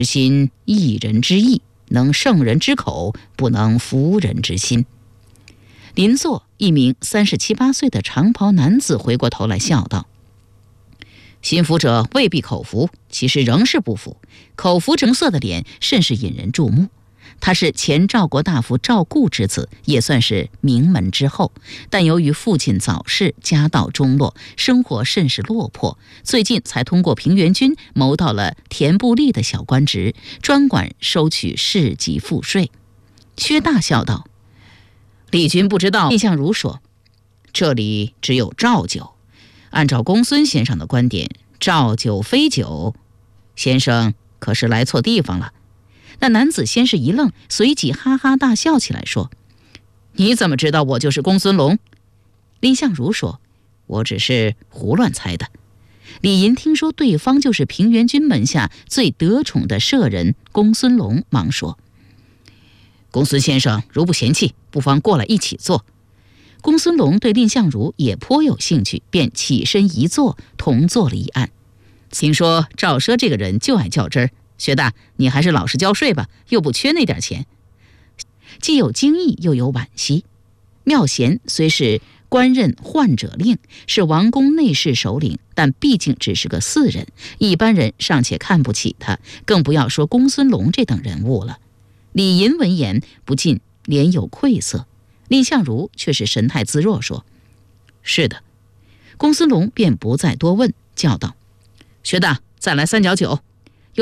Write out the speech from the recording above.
心一人之意，能胜人之口，不能服人之心。邻座一名37、8岁的长袍男子回过头来笑道：心服者未必口服，其实仍是不服。口服正色的脸甚是引人注目。他是前赵国大夫赵固之子，也算是名门之后，但由于父亲早逝，家道中落，生活甚是落魄。最近才通过平原君谋到了田部吏的小官职，专管收取市级赋税。薛大笑道：李君不知道。蔺相如说：这里只有赵酒，按照公孙先生的观点，赵酒非酒，先生可是来错地方了。那男子先是一愣，随即哈哈大笑起来，说：你怎么知道我就是公孙龙？蔺相如说：我只是胡乱猜的。李银听说对方就是平原君门下最得宠的舍人公孙龙，忙说：公孙先生如不嫌弃，不妨过来一起坐。公孙龙对蔺相如也颇有兴趣，便起身一坐，同坐了一案。听说赵奢这个人就爱较真儿，薛大，你还是老实交税吧，又不缺那点钱。既有惊异，又有惋惜。妙贤虽是官任宦者令，是王宫内侍首领，但毕竟只是个士人，一般人尚且看不起他，更不要说公孙龙这等人物了。李银闻言不禁脸有愧色，蔺相如却是神态自若，说：是的。公孙龙便不再多问，叫道：薛大，再来3角酒。